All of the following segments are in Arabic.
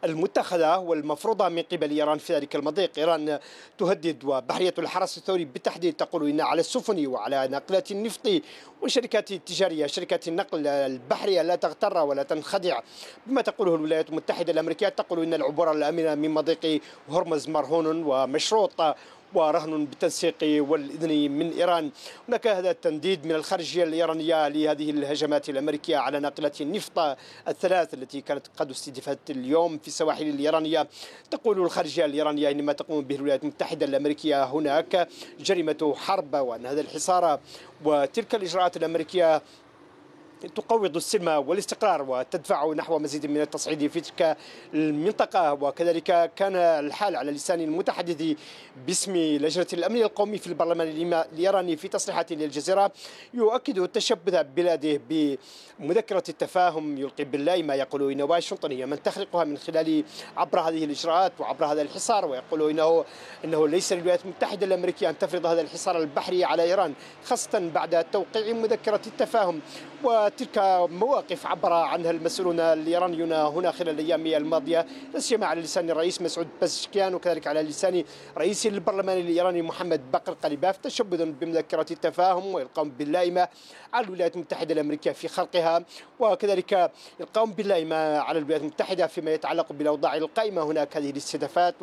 المتخذة والمفروضة من قبل إيران في ذلك المضيق. إيران تهدد، وبحرية الحرس الثوري بالتحديد تقول إن على السفن وعلى ناقلات النفط والشركات التجارية، شركات النقل البحرية، لا تغتر ولا تنخدع بما تقوله الولايات المتحدة الأمريكية. تقول إن العبور الآمنة من مضيق هرمز مرهون ومشروط ورهن بالتنسيق والإذن من إيران. هناك هذا التنديد من الخارجية الإيرانية لهذه الهجمات الأمريكية على ناقلات النفط الثلاث التي كانت قد استهدفت اليوم في السواحل الإيرانية. تقول الخارجية الإيرانية إن ما تقوم به الولايات المتحدة الأمريكية هناك جريمة حرب، وأن هذا الحصار وتلك الإجراءات الأمريكية تقوض السلم والاستقرار وتدفع نحو مزيد من التصعيد في تلك المنطقة. وكذلك كان الحال على لسان المتحدث باسم لجنة الأمن القومي في البرلمان الإيراني في تصريحات للجزيرة يؤكد تشبث بلاده بمذكرة التفاهم يلقي باللائمة. يقول إن واشنطن هي من تخلقها من خلال عبر هذه الإجراءات وعبر هذا الحصار، ويقول إنه ليس للولايات المتحدة الأمريكية أن تفرض هذا الحصار البحري على إيران، خاصة بعد توقيع مذكرة التفاهم. وتلك مواقف عبر عنها المسؤولون الإيرانيون هنا خلال الأيام الماضية، لا سيما على لسان الرئيس مسعود بزشكيان وكذلك على لسان رئيس البرلمان الإيراني محمد باقر قليباف، تشبث بمذكرة التفاهم وإلقاء باللائمة على الولايات المتحدة الأمريكية في خرقها، وكذلك إلقاء باللائمة على الولايات المتحدة فيما يتعلق بالأوضاع القائمة هناك، هذه الاستهدافات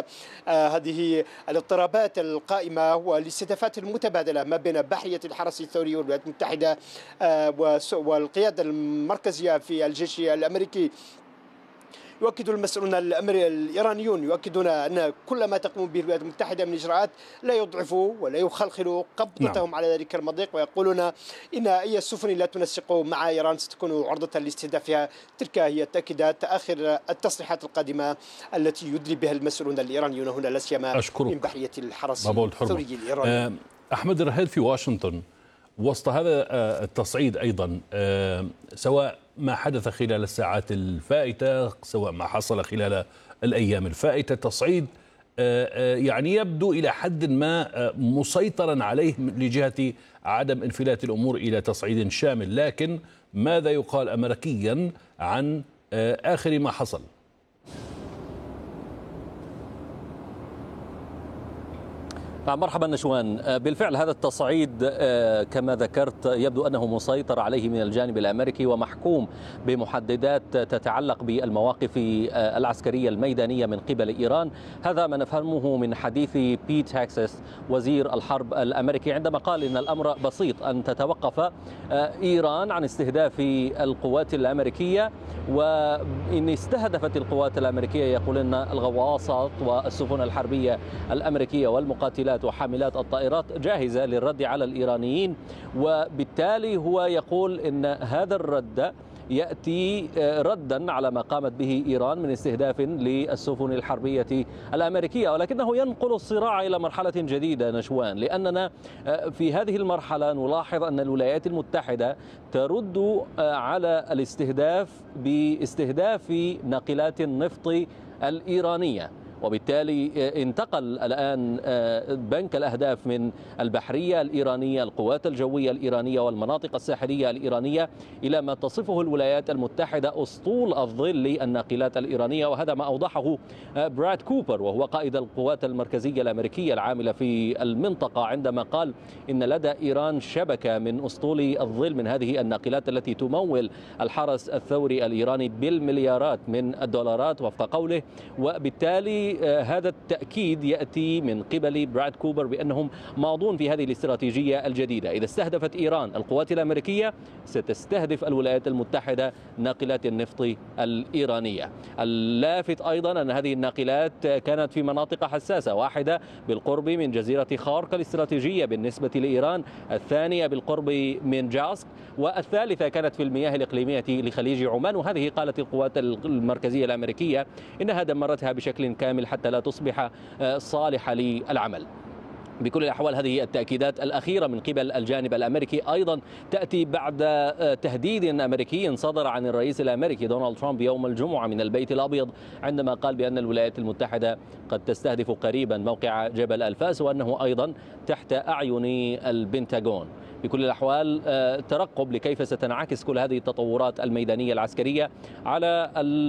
هذه الاضطرابات القائمة والاستهدافات المتبادلة ما بين بحرية الحرس الثوري والولايات المتحدة والقيادة المركزية في الجيش الأمريكي. يؤكد المسؤولون الإيرانيون يؤكدون أن كل ما تقوم به الولايات المتحدة من إجراءات لا يضعفوا ولا يخلخلوا قبضتهم على ذلك المضيق، ويقولون إن أي سفن لا تنسق مع إيران ستكون عرضة لاستهدافها. تلك هي تأكيدات آخر التصريحات القادمة التي يدلي بها المسؤولون الإيرانيون هنا، لا سيما من بحرية الحرس الثوري الإيراني. أحمد الرهيد في واشنطن، وسط هذا التصعيد أيضا، سواء ما حدث خلال الساعات الفائتة سواء ما حصل خلال الأيام الفائتة، تصعيد يعني يبدو إلى حد ما مسيطرا عليه لجهة عدم انفلات الأمور إلى تصعيد شامل، لكن ماذا يقال أمريكيا عن آخر ما حصل؟ مرحبا نشوان. بالفعل هذا التصعيد كما ذكرت يبدو أنه مسيطر عليه من الجانب الأمريكي ومحكوم بمحددات تتعلق بالمواقف العسكرية الميدانية من قبل إيران. هذا ما نفهمه من حديث بيت هيكسس وزير الحرب الأمريكي عندما قال إن الأمر بسيط، أن تتوقف إيران عن استهداف القوات الأمريكية، وإن استهدفت القوات الأمريكية يقول أن الغواصات والسفن الحربية الأمريكية والمقاتلات وحاملات الطائرات جاهزة للرد على الإيرانيين. وبالتالي هو يقول إن هذا الرد يأتي ردا على ما قامت به إيران من استهداف للسفن الحربية الأمريكية، ولكنه ينقل الصراع إلى مرحلة جديدة نشوان، لأننا في هذه المرحلة نلاحظ أن الولايات المتحدة ترد على الاستهداف باستهداف ناقلات النفط الإيرانية، وبالتالي انتقل الآن بنك الأهداف من البحرية الإيرانية، القوات الجوية الإيرانية والمناطق الساحلية الإيرانية إلى ما تصفه الولايات المتحدة أسطول الظل للناقلات الإيرانية. وهذا ما أوضحه براد كوبر وهو قائد القوات المركزية الأمريكية العاملة في المنطقة، عندما قال إن لدى إيران شبكة من أسطول الظل من هذه الناقلات التي تمول الحرس الثوري الإيراني بالمليارات من الدولارات وفق قوله. وبالتالي هذا التأكيد يأتي من قبل براد كوبر بأنهم ماضون في هذه الاستراتيجية الجديدة. إذا استهدفت إيران القوات الأمريكية ستستهدف الولايات المتحدة ناقلات النفط الإيرانية. اللافت أيضا أن هذه الناقلات كانت في مناطق حساسة، واحدة بالقرب من جزيرة خارق الاستراتيجية بالنسبة لإيران، الثانية بالقرب من جاسك، والثالثة كانت في المياه الإقليمية لخليج عمان. وهذه قالت القوات المركزية الأمريكية إنها دمرتها بشكل كامل حتى لا تصبح صالحة للعمل. بكل الأحوال هذه التأكيدات الأخيرة من قبل الجانب الأمريكي أيضا تأتي بعد تهديد أمريكي صدر عن الرئيس الأمريكي دونالد ترامب يوم الجمعة من البيت الأبيض، عندما قال بأن الولايات المتحدة قد تستهدف قريبا موقع جبل الفاس، وأنه أيضا تحت أعين البنتاغون. بكل الأحوال ترقب لكيف ستنعكس كل هذه التطورات الميدانية العسكرية على